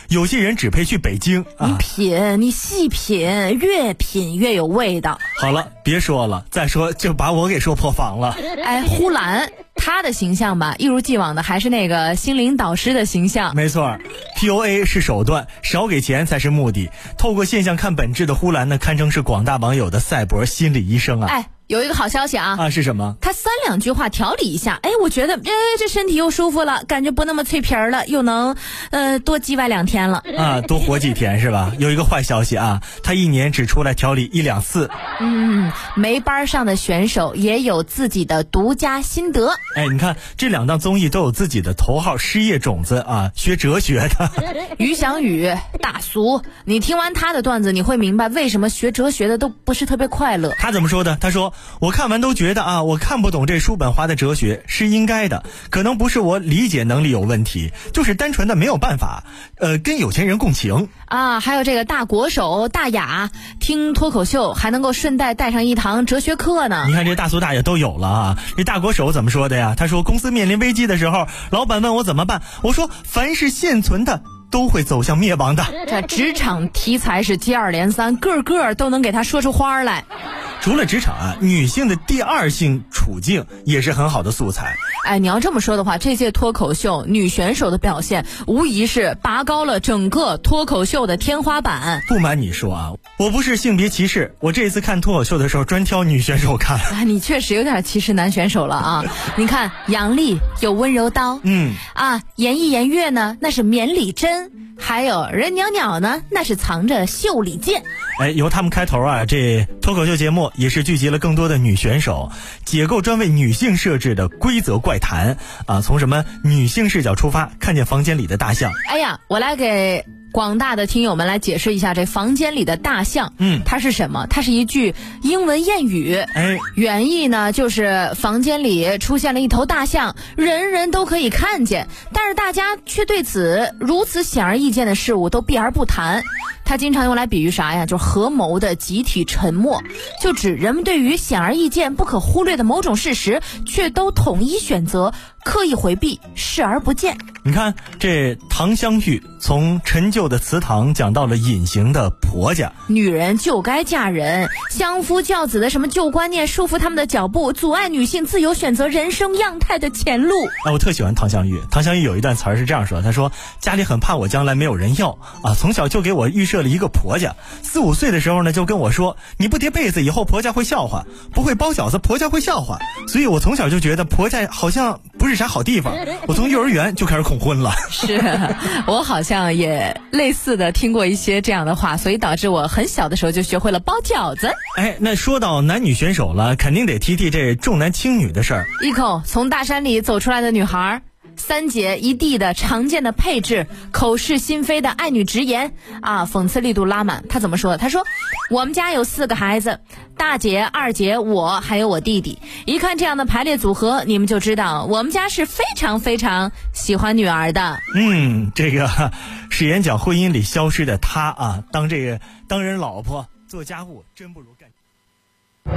有些人只配去北京啊。 你细品，越品越有味道。 好了，别说了，再说就把我给说破防了。 哎，呼兰他的形象吧，一如既往的还是那个心灵导师的形象。 没错 ，PUA 是手段，少给钱才是目的。透过现象看本质的呼兰呢，堪称是广大网友的赛博心理医生啊。 哎，有一个好消息啊！ 是什么？ 他3、2句话调理一下，哎，我觉得，这身体又舒服了，感觉不那么脆皮儿了，又能，多叽歪2天了啊，多活几天是吧？有一个坏消息啊，他1年只出来调理1、2次。 没班上的选手也有自己的独家心得。 哎，你看这2档综艺都有自己的头号失业种子啊，学哲学的。 于翔宇大俗，你听完他的段子，你会明白为什么学哲学的都不是特别快乐。 他怎么说的？他说：“我看完都觉得啊，我看不懂这叔本华的哲学是应该的，可能不是我理解能力有问题，就是单纯的没有办法，跟有钱人共情啊。”还有这个大国手大雅，听脱口秀还能够顺带带上一堂哲学课呢。 你看这大俗大雅都有了啊。这大国手怎么说的呀？他说：“公司面临危机的时候，老板问我怎么办，我说凡是现存的都会走向灭亡的。” 这职场题材是接二连三，个个都能给他说出花来。 除了职场啊，女性的第二性处境也是很好的素材。 哎，你要这么说的话，这届脱口秀女选手的表现无疑是拔高了整个脱口秀的天花板。 不瞒你说啊，我不是性别歧视，我这一次看脱口秀的时候专挑女选手看。 你确实有点歧视男选手了啊！你看杨笠有温柔刀，严艺颜悦呢那是绵里针，还有任袅袅呢那是藏着袖里剑。 哎，由他们开头啊，这脱口秀节目也是聚集了更多的女选手，解构专为女性设置的规则怪谈啊，从什么女性视角出发，看见房间里的大象。 哎呀，我来给广大的听友们来解释一下这房间里的大象，它是什么？它是一句英文谚语，原意呢就是房间里出现了一头大象，人人都可以看见，但是大家却对此如此显而易见的事物都避而不谈。它经常用来比喻啥呀？就是合谋的集体沉默，就指人们对于显而易见不可忽略的某种事实，却都统一选择刻意回避，视而不见。 你看这唐香玉从陈旧的祠堂讲到了隐形的婆家， 女人就该嫁人，相夫教子的什么旧观念束缚他们的脚步，阻碍女性自由选择人生样态的前路。 我特喜欢唐香玉。唐香玉有一段词儿是这样说，他说家里很怕我将来没有人要啊，从小就给我预设了一个婆家，4、5岁的时候呢就跟我说，你不叠被子以后婆家会笑话，不会包饺子婆家会笑话，所以我从小就觉得婆家好像不是啥好地方，我从幼儿园就开始恐婚了。 是，我好像也类似的听过一些这样的话，所以导致我很小的时候就学会了包饺子。 哎，那说到男女选手了，肯定得提提这重男轻女的事儿。 一口从大山里走出来的女孩，3姐1弟的常见的配置，口是心非的爱女直言啊，讽刺力度拉满。他怎么说的？他说我们家有4个孩子，大姐、2姐、我还有我弟弟，一看这样的排列组合，你们就知道我们家是非常非常喜欢女儿的。 这个饰演讲婚姻里消失的她啊，当人老婆做家务真不如干